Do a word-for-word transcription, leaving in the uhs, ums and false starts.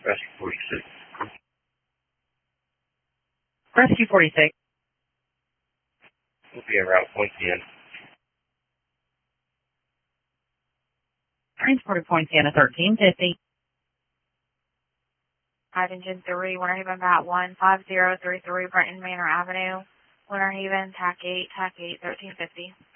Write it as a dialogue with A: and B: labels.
A: Rescue forty-six.
B: Rescue forty-six.
A: We'll be around Poinciana.
B: Transport of Poinciana thirteen fifty.
C: Five Engine three, Winter Haven, Bat one, five zero three three, Brenton Manor Avenue. Winter Haven, T A C eight, T A C eight, thirteen fifty.